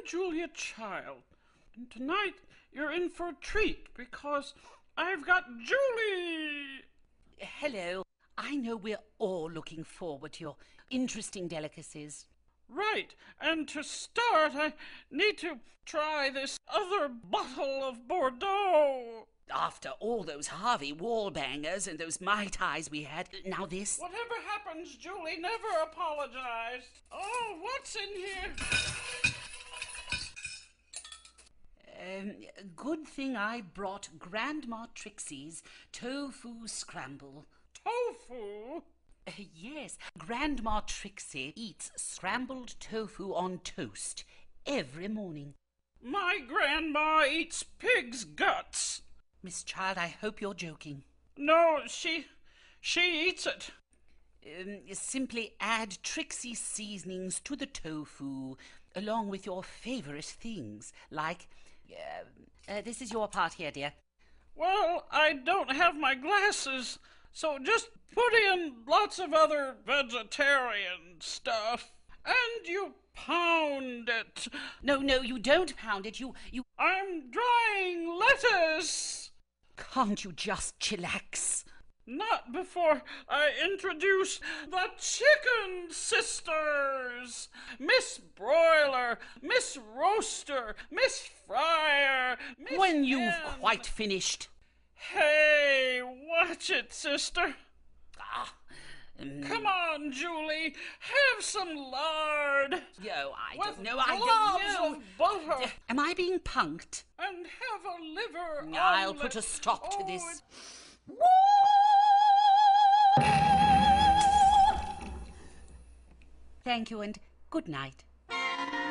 Julia Child, and tonight you're in for a treat because I've got Julie! Hello. I know we're all looking forward to your interesting delicacies. Right, and to start, I need to try this other bottle of Bordeaux. After all those Harvey Wallbangers and those Mai Tais we had, now this. Whatever happens, Julie, never apologize. Oh, what's in here? Good thing I brought Grandma Trixie's tofu scramble. Tofu? Yes, Grandma Trixie eats scrambled tofu on toast every morning. My grandma eats pig's guts. Miss Child, I hope you're joking. No, she eats it. Simply add Trixie seasonings to the tofu, along with your favourite things, like... this is your part here, dear. Well, I don't have my glasses, so just put in lots of other vegetarian stuff, and you pound it. No, you don't pound it. You... I'm drying lettuce. Can't you just chillax? Not before I introduce the Chicken Sisters. Miss Broiler, Miss Roaster, Miss Fryer, Miss When you've Hen. quite finished. Hey, watch it, sister. Come Ah, on, Julie, have some lard. I with don't know. globs of butter. Am I being punked? And have a liver I'll omelet. put a stop to Oh, this. Thank you and good night.